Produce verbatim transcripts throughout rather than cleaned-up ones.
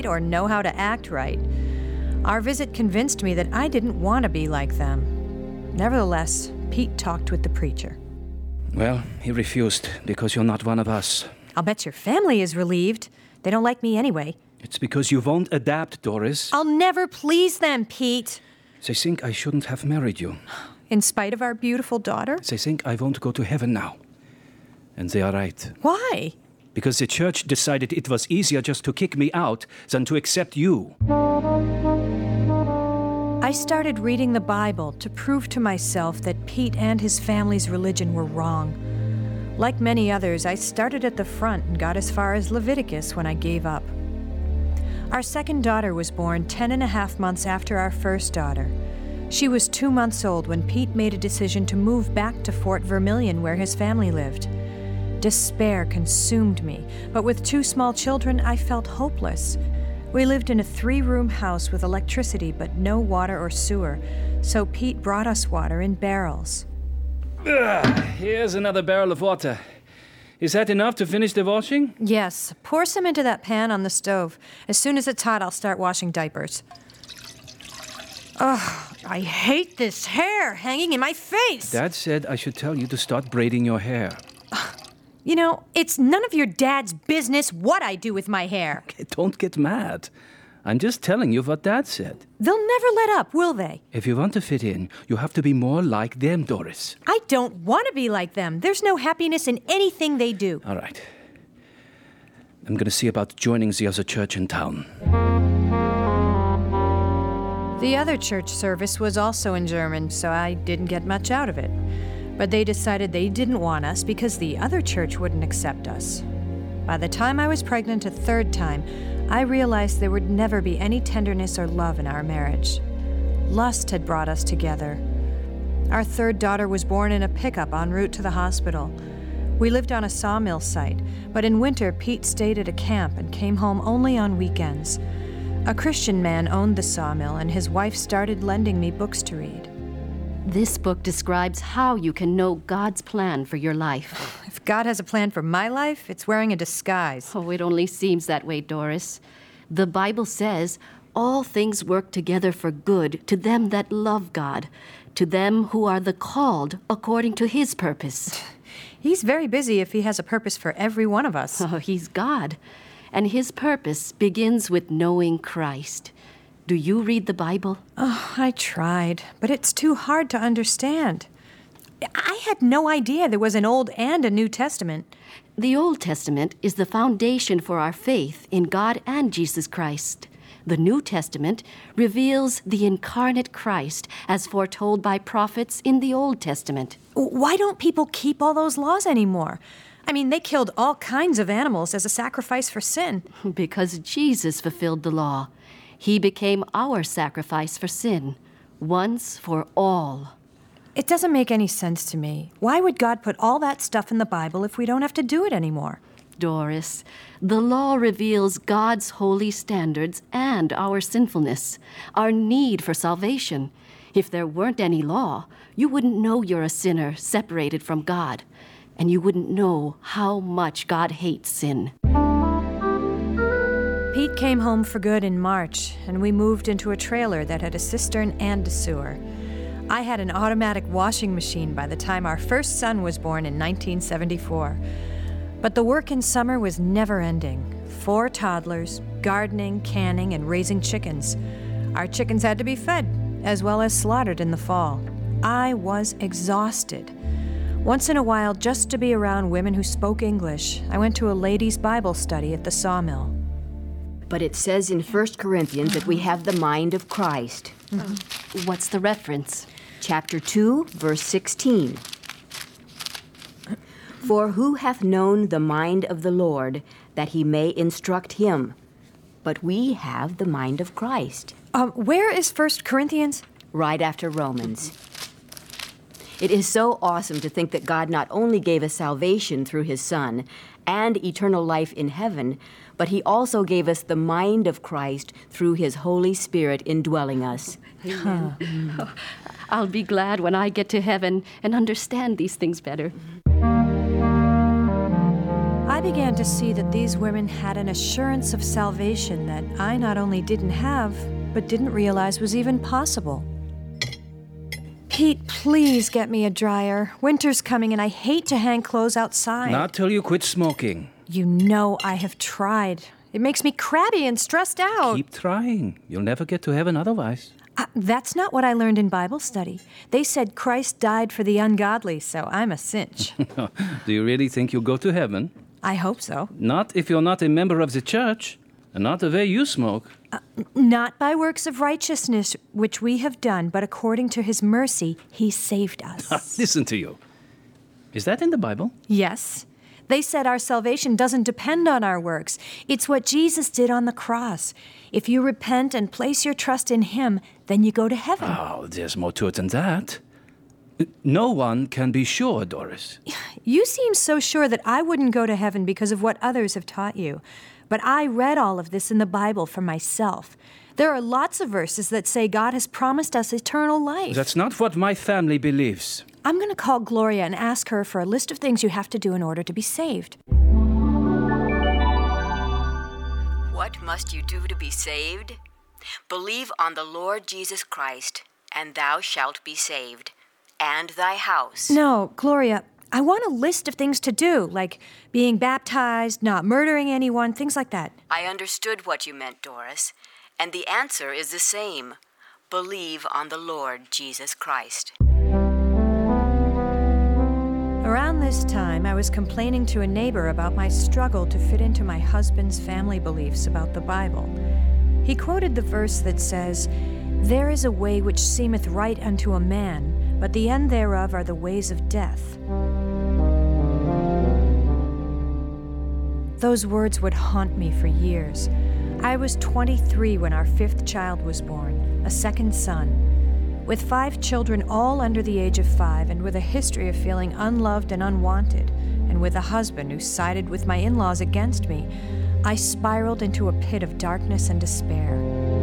or know how to act right. Our visit convinced me that I didn't want to be like them. Nevertheless, Pete talked with the preacher. Well, he refused because you're not one of us. I'll bet your family is relieved. They don't like me anyway. It's because you won't adapt, Doris. I'll never please them, Pete. They think I shouldn't have married you. In spite of our beautiful daughter? They think I won't go to heaven now. And they are right. Why? Because the church decided it was easier just to kick me out than to accept you. I started reading the Bible to prove to myself that Pete and his family's religion were wrong. Like many others, I started at the front and got as far as Leviticus when I gave up. Our second daughter was born ten and a half months after our first daughter. She was two months old when Pete made a decision to move back to Fort Vermilion where his family lived. Despair consumed me, but with two small children, I felt hopeless. We lived in a three-room house with electricity but no water or sewer, so Pete brought us water in barrels. Ugh, here's another barrel of water. Is that enough to finish the washing? Yes. Pour some into that pan on the stove. As soon as it's hot, I'll start washing diapers. Ugh, I hate this hair hanging in my face. Dad said I should tell you to start braiding your hair. You know, it's none of your dad's business what I do with my hair. Okay, don't get mad. I'm just telling you what Dad said. They'll never let up, will they? If you want to fit in, you have to be more like them, Doris. I don't want to be like them. There's no happiness in anything they do. All right. I'm going to see about joining the other church in town. The other church service was also in German, so I didn't get much out of it. But they decided they didn't want us because the other church wouldn't accept us. By the time I was pregnant a third time, I realized there would never be any tenderness or love in our marriage. Lust had brought us together. Our third daughter was born in a pickup en route to the hospital. We lived on a sawmill site, but in winter, Pete stayed at a camp and came home only on weekends. A Christian man owned the sawmill, and his wife started lending me books to read. This book describes how you can know God's plan for your life. If God has a plan for my life, it's wearing a disguise. Oh, it only seems that way, Doris. The Bible says, all things work together for good to them that love God, to them who are the called according to His purpose. He's very busy if He has a purpose for every one of us. Oh, He's God, and His purpose begins with knowing Christ. Do you read the Bible? Oh, I tried, but it's too hard to understand. I had no idea there was an Old and a New Testament. The Old Testament is the foundation for our faith in God and Jesus Christ. The New Testament reveals the incarnate Christ as foretold by prophets in the Old Testament. Why don't people keep all those laws anymore? I mean, they killed all kinds of animals as a sacrifice for sin. Because Jesus fulfilled the law. He became our sacrifice for sin, once for all. It doesn't make any sense to me. Why would God put all that stuff in the Bible if we don't have to do it anymore? Doris, the law reveals God's holy standards and our sinfulness, our need for salvation. If there weren't any law, you wouldn't know you're a sinner separated from God, and you wouldn't know how much God hates sin. Pete came home for good in March, and we moved into a trailer that had a cistern and a sewer. I had an automatic washing machine by the time our first son was born in nineteen seventy-four. But the work in summer was never-ending. Four toddlers, gardening, canning, and raising chickens. Our chickens had to be fed, as well as slaughtered in the fall. I was exhausted. Once in a while, just to be around women who spoke English, I went to a ladies' Bible study at the sawmill. But it says in First Corinthians that we have the mind of Christ. Mm-hmm. What's the reference? Chapter two, verse sixteen. For who hath known the mind of the Lord, that he may instruct him? But we have the mind of Christ. Um, where is First Corinthians? Right after Romans. It is so awesome to think that God not only gave us salvation through His Son and eternal life in heaven, but He also gave us the mind of Christ through His Holy Spirit indwelling us. Huh. Oh, I'll be glad when I get to heaven and understand these things better. I I began to see that these women had an assurance of salvation that I not only didn't have, but didn't realize was even possible. Pete, please get me a dryer. Winter's coming and I hate to hang clothes outside. Not till you quit smoking. You know I have tried. It makes me crabby and stressed out. Keep trying. You'll never get to heaven otherwise. Uh, that's not what I learned in Bible study. They said Christ died for the ungodly, so I'm a cinch. Do you really think you'll go to heaven? I hope so. Not if you're not a member of the church, and not the way you smoke. Uh, not by works of righteousness, which we have done, but according to his mercy, he saved us. Listen to you. Is that in the Bible? Yes. They said our salvation doesn't depend on our works. It's what Jesus did on the cross. If you repent and place your trust in him, then you go to heaven. Oh, there's more to it than that. No one can be sure, Doris. You seem so sure that I wouldn't go to heaven because of what others have taught you. But I read all of this in the Bible for myself. There are lots of verses that say God has promised us eternal life. That's not what my family believes. I'm going to call Gloria and ask her for a list of things you have to do in order to be saved. What must you do to be saved? Believe on the Lord Jesus Christ, and thou shalt be saved, and thy house. No, Gloria, I want a list of things to do, like being baptized, not murdering anyone, things like that. I understood what you meant, Doris, and the answer is the same. Believe on the Lord Jesus Christ. Around this time, I was complaining to a neighbor about my struggle to fit into my husband's family beliefs about the Bible. He quoted the verse that says, "There is a way which seemeth right unto a man, but the end thereof are the ways of death." Those words would haunt me for years. I was twenty-three when our fifth child was born, a second son. With five children all under the age of five and with a history of feeling unloved and unwanted, and with a husband who sided with my in-laws against me, I spiraled into a pit of darkness and despair.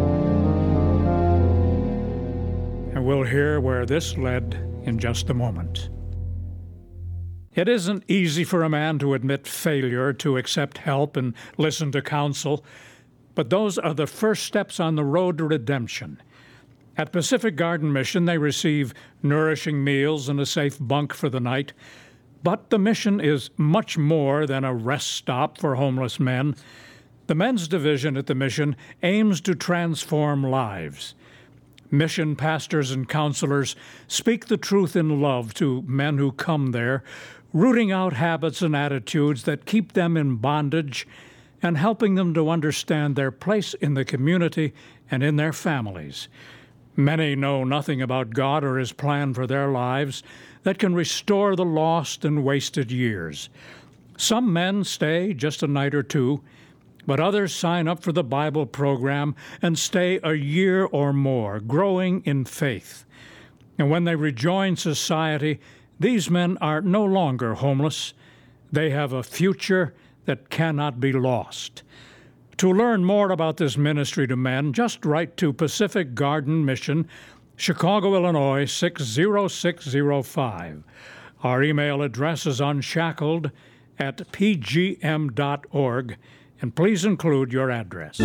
And we'll hear where this led in just a moment. It isn't easy for a man to admit failure, to accept help and listen to counsel, but those are the first steps on the road to redemption. At Pacific Garden Mission, they receive nourishing meals and a safe bunk for the night. But the mission is much more than a rest stop for homeless men. The men's division at the mission aims to transform lives. Mission pastors and counselors speak the truth in love to men who come there, rooting out habits and attitudes that keep them in bondage and helping them to understand their place in the community and in their families. Many know nothing about God or his plan for their lives that can restore the lost and wasted years. Some men stay just a night or two, but others sign up for the Bible program and stay a year or more, growing in faith. And when they rejoin society, these men are no longer homeless. They have a future that cannot be lost. To learn more about this ministry to men, just write to Pacific Garden Mission, Chicago, Illinois, six zero six zero five. Our email address is unshackled at p g m dot org, and please include your address.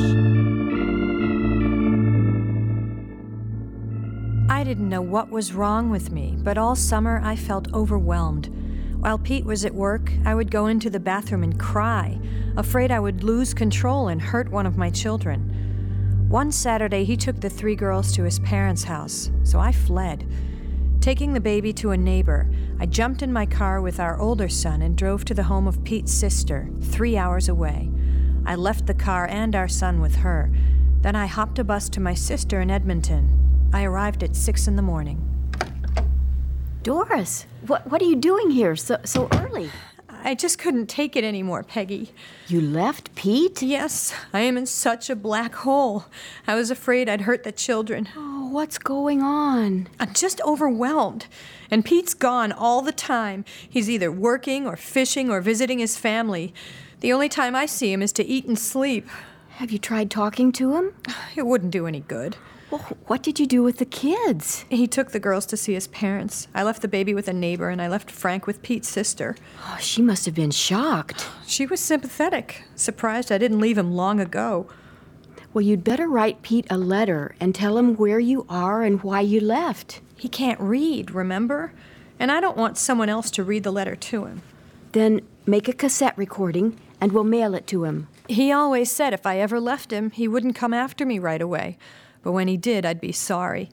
I didn't know what was wrong with me, but all summer I felt overwhelmed. While Pete was at work, I would go into the bathroom and cry, afraid I would lose control and hurt one of my children. One Saturday, he took the three girls to his parents' house, so I fled. Taking the baby to a neighbor, I jumped in my car with our older son and drove to the home of Pete's sister, three hours away. I left the car and our son with her. Then I hopped a bus to my sister in Edmonton. I arrived at six in the morning. Doris, what, what are you doing here so, so early? I just couldn't take it anymore, Peggy. You left Pete? Yes, I am in such a black hole. I was afraid I'd hurt the children. Oh, what's going on? I'm just overwhelmed. And Pete's gone all the time. He's either working or fishing or visiting his family. The only time I see him is to eat and sleep. Have you tried talking to him? It wouldn't do any good. Well, what did you do with the kids? He took the girls to see his parents. I left the baby with a neighbor, and I left Frank with Pete's sister. Oh, she must have been shocked. She was sympathetic, surprised I didn't leave him long ago. Well, you'd better write Pete a letter and tell him where you are and why you left. He can't read, remember? And I don't want someone else to read the letter to him. Then make a cassette recording, and we'll mail it to him. He always said if I ever left him, he wouldn't come after me right away. But when he did, I'd be sorry.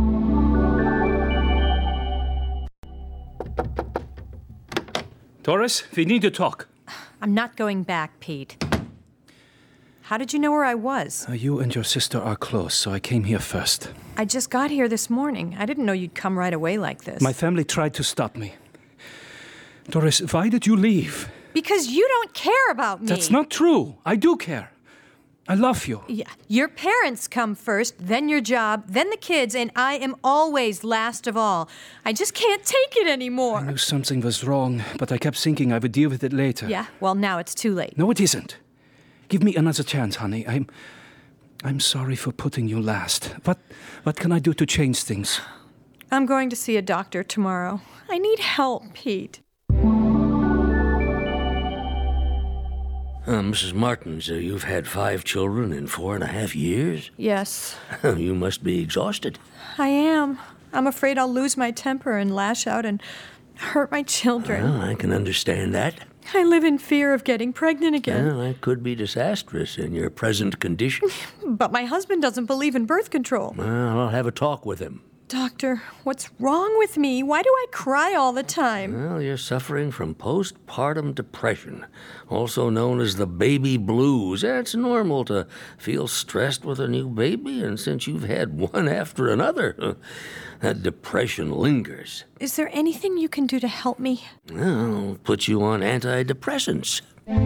Doris, we need to talk. I'm not going back, Pete. How did you know where I was? Uh, you and your sister are close, so I came here first. I just got here this morning. I didn't know you'd come right away like this. My family tried to stop me. Doris, why did you leave? Because you don't care about me. That's not true. I do care. I love you. Yeah. Your parents come first, then your job, then the kids, and I am always last of all. I just can't take it anymore. I knew something was wrong, but I kept thinking I would deal with it later. Yeah, well, now it's too late. No, it isn't. Give me another chance, honey. I'm... I'm sorry for putting you last. What, what can I do to change things? I'm going to see a doctor tomorrow. I need help, Pete. Uh, Missus Martins, uh, you've had five children in four and a half years? Yes. You must be exhausted. I am. I'm afraid I'll lose my temper and lash out and hurt my children. Well, I can understand that. I live in fear of getting pregnant again. Well, that could be disastrous in your present condition. But my husband doesn't believe in birth control. Well, I'll have a talk with him. Doctor, what's wrong with me? Why do I cry all the time? Well, you're suffering from postpartum depression, also known as the baby blues. It's normal to feel stressed with a new baby, and since you've had one after another, that depression lingers. Is there anything you can do to help me? Well, I'll put you on antidepressants.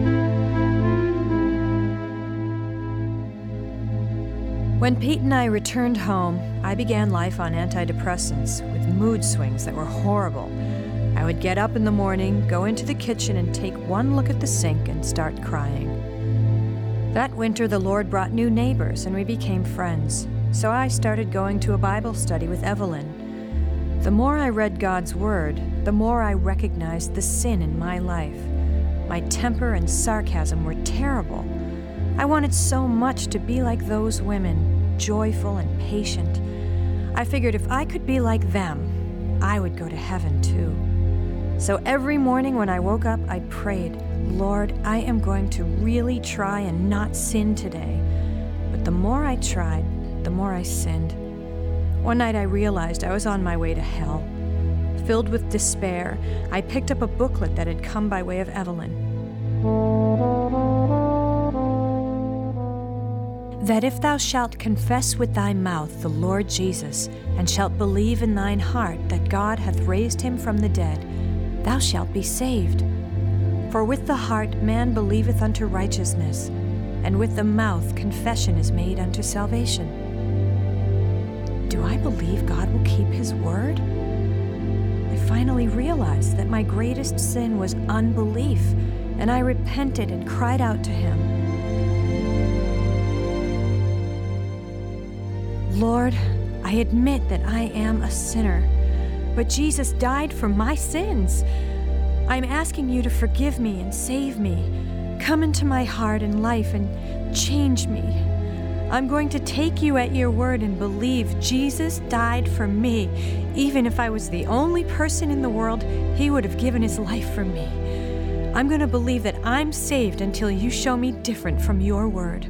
When Pete and I returned home, I began life on antidepressants with mood swings that were horrible. I would get up in the morning, go into the kitchen, and take one look at the sink and start crying. That winter, the Lord brought new neighbors, and we became friends. So I started going to a Bible study with Evelyn. The more I read God's Word, the more I recognized the sin in my life. My temper and sarcasm were terrible. I wanted so much to be like those women, joyful and patient. I figured if I could be like them, I would go to heaven too. So every morning when I woke up, I prayed, Lord, I am going to really try and not sin today. But the more I tried, the more I sinned. One night I realized I was on my way to hell. Filled with despair, I picked up a booklet that had come by way of Evelyn. That if thou shalt confess with thy mouth the Lord Jesus, and shalt believe in thine heart that God hath raised him from the dead, thou shalt be saved. For with the heart man believeth unto righteousness, and with the mouth confession is made unto salvation. Do I believe God will keep his word? I finally realized that my greatest sin was unbelief, and I repented and cried out to him. Lord, I admit that I am a sinner, but Jesus died for my sins. I'm asking you to forgive me and save me. Come into my heart and life and change me. I'm going to take you at your word and believe Jesus died for me. Even if I was the only person in the world, he would have given his life for me. I'm going to believe that I'm saved until you show me different from your word.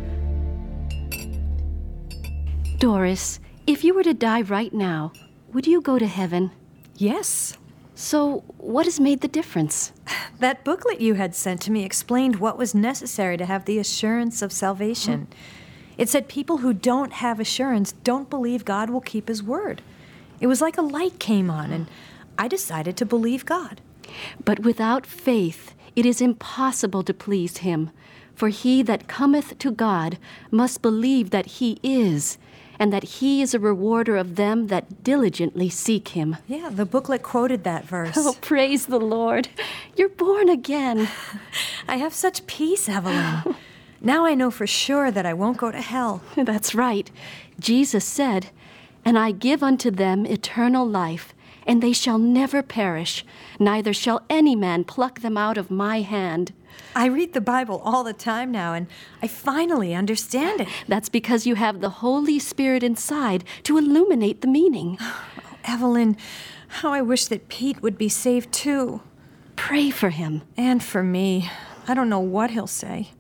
Doris, if you were to die right now, would you go to heaven? Yes. So, what has made the difference? That booklet you had sent to me explained what was necessary to have the assurance of salvation. It said people who don't have assurance don't believe God will keep his word. It was like a light came on, and I decided to believe God. But without faith, it is impossible to please him. For he that cometh to God must believe that he is, and that he is a rewarder of them that diligently seek him. Yeah, the booklet quoted that verse. Oh, praise the Lord. You're born again. I have such peace, Evelyn. Now I know for sure that I won't go to hell. That's right. Jesus said, "And I give unto them eternal life, and they shall never perish, neither shall any man pluck them out of my hand." I read the Bible all the time now, and I finally understand it. That's because you have the Holy Spirit inside to illuminate the meaning. Oh, Evelyn, how I wish that Pete would be saved too. Pray for him. And for me. I don't know what he'll say.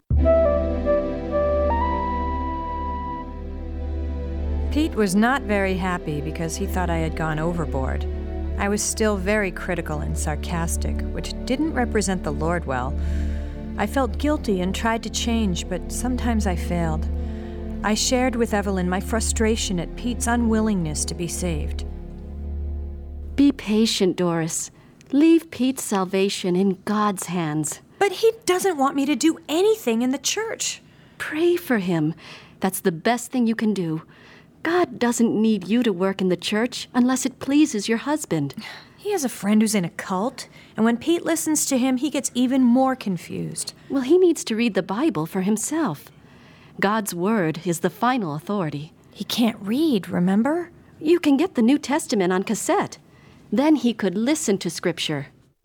Pete was not very happy because he thought I had gone overboard. I was still very critical and sarcastic, which didn't represent the Lord well. I felt guilty and tried to change, but sometimes I failed. I shared with Evelyn my frustration at Pete's unwillingness to be saved. Be patient, Doris. Leave Pete's salvation in God's hands. But he doesn't want me to do anything in the church. Pray for him. That's the best thing you can do. God doesn't need you to work in the church unless it pleases your husband. He has a friend who's in a cult, and when Pete listens to him, he gets even more confused. Well, he needs to read the Bible for himself. God's word is the final authority. He can't read, remember? You can get the New Testament on cassette. Then he could listen to Scripture.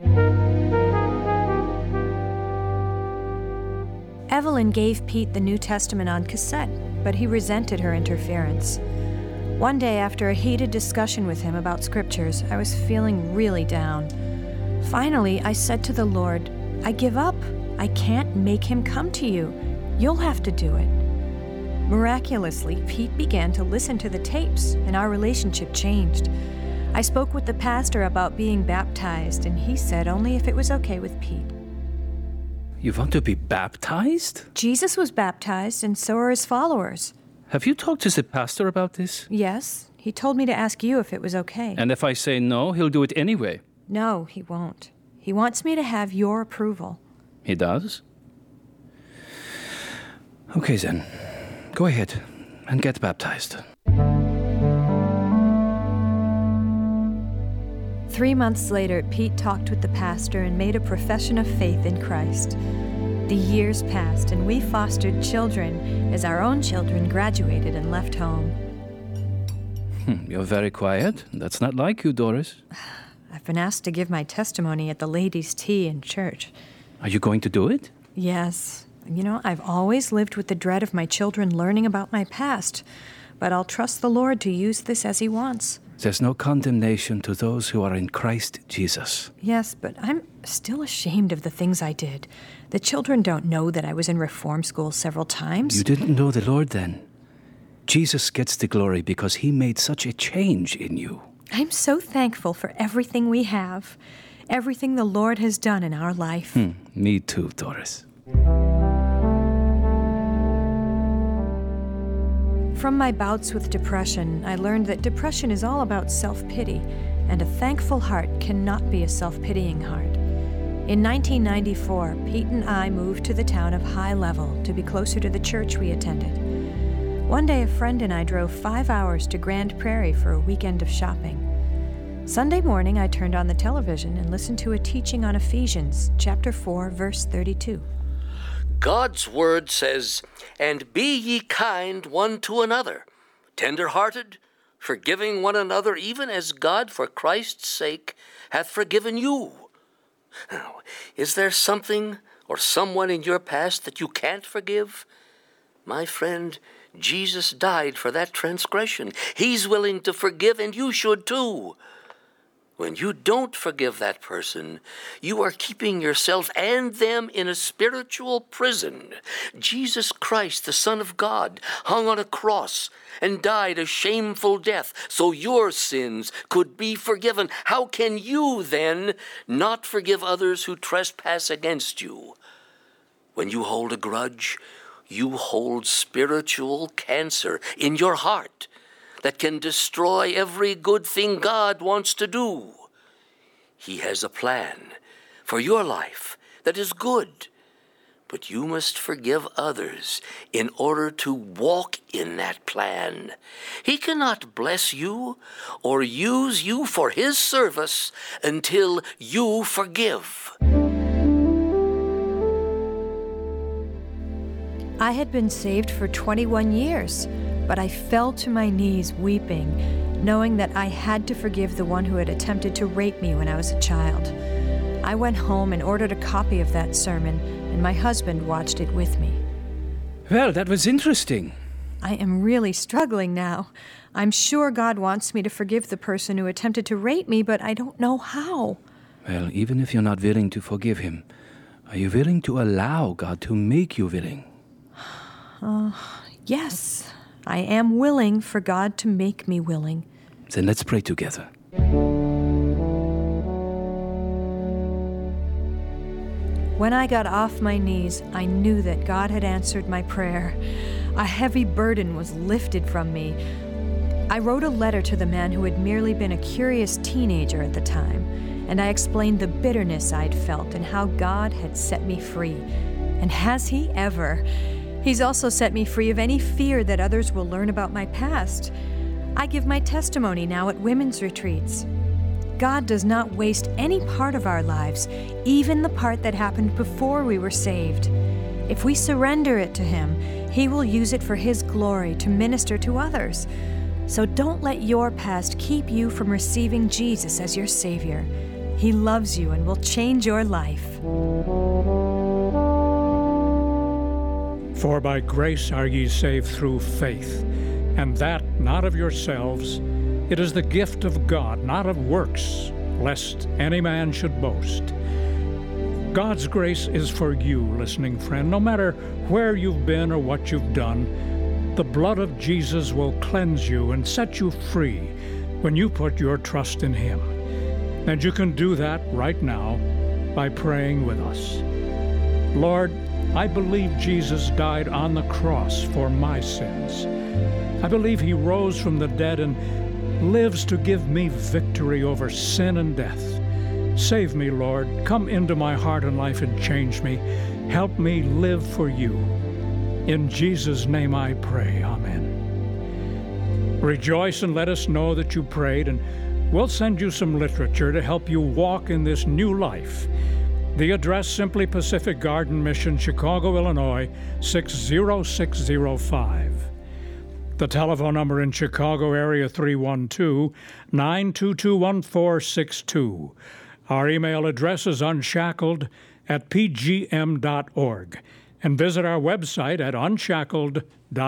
Evelyn gave Pete the New Testament on cassette, but he resented her interference. One day, after a heated discussion with him about scriptures, I was feeling really down. Finally, I said to the Lord, "I give up. I can't make him come to you. You'll have to do it." Miraculously, Pete began to listen to the tapes, and our relationship changed. I spoke with the pastor about being baptized, and he said only if it was okay with Pete. You want to be baptized? Jesus was baptized, and so are his followers. Have you talked to the pastor about this? Yes, he told me to ask you if it was okay. And if I say no, he'll do it anyway. No, he won't. He wants me to have your approval. He does? Okay then, go ahead and get baptized. Three months later, Pete talked with the pastor and made a profession of faith in Christ. The years passed, and we fostered children as our own children graduated and left home. Hmm, you're very quiet. That's not like you, Doris. I've been asked to give my testimony at the ladies' tea in church. Are you going to do it? Yes. You know, I've always lived with the dread of my children learning about my past, but I'll trust the Lord to use this as he wants. There's no condemnation to those who are in Christ Jesus. Yes, but I'm still ashamed of the things I did. The children don't know that I was in reform school several times. You didn't know the Lord then. Jesus gets the glory because he made such a change in you. I'm so thankful for everything we have, everything the Lord has done in our life. Hmm, me too, Doris. From my bouts with depression, I learned that depression is all about self-pity, and a thankful heart cannot be a self-pitying heart. In nineteen ninety-four, Pete and I moved to the town of High Level to be closer to the church we attended. One day, a friend and I drove five hours to Grand Prairie for a weekend of shopping. Sunday morning, I turned on the television and listened to a teaching on Ephesians, chapter four, verse thirty-two. God's word says, "And be ye kind one to another, tender-hearted, forgiving one another, even as God for Christ's sake hath forgiven you." Now, is there something or someone in your past that you can't forgive? My friend, Jesus died for that transgression. He's willing to forgive, and you should too. When you don't forgive that person, you are keeping yourself and them in a spiritual prison. Jesus Christ, the Son of God, hung on a cross and died a shameful death so your sins could be forgiven. How can you then not forgive others who trespass against you? When you hold a grudge, you hold spiritual cancer in your heart that can destroy every good thing God wants to do. He has a plan for your life that is good, but you must forgive others in order to walk in that plan. He cannot bless you or use you for his service until you forgive. I had been saved for twenty-one years, but I fell to my knees weeping, knowing that I had to forgive the one who had attempted to rape me when I was a child. I went home and ordered a copy of that sermon, and my husband watched it with me. Well, that was interesting. I am really struggling now. I'm sure God wants me to forgive the person who attempted to rape me, but I don't know how. Well, even if you're not willing to forgive him, are you willing to allow God to make you willing? Uh, yes, I am willing for God to make me willing. Then let's pray together. When I got off my knees, I knew that God had answered my prayer. A heavy burden was lifted from me. I wrote a letter to the man who had merely been a curious teenager at the time, and I explained the bitterness I'd felt and how God had set me free. And has He ever? He's also set me free of any fear that others will learn about my past. I give my testimony now at women's retreats. God does not waste any part of our lives, even the part that happened before we were saved. If we surrender it to Him, He will use it for His glory to minister to others. So don't let your past keep you from receiving Jesus as your Savior. He loves you and will change your life. For by grace are ye saved through faith, and that not of yourselves. It is the gift of God, not of works, lest any man should boast. God's grace is for you, listening friend, no matter where you've been or what you've done. The blood of Jesus will cleanse you and set you free when you put your trust in Him. And you can do that right now by praying with us. Lord, I believe Jesus died on the cross for my sins. I believe He rose from the dead and lives to give me victory over sin and death. Save me, Lord. Come into my heart and life and change me. Help me live for you. In Jesus' name I pray. Amen. Rejoice and let us know that you prayed, and we'll send you some literature to help you walk in this new life. The address, Simply Pacific Garden Mission, Chicago, Illinois, six zero six zero five. The telephone number in Chicago area, three one two, nine two two, one four six two. Our email address is unshackled at p g m dot org. And visit our website at unshackled dot org.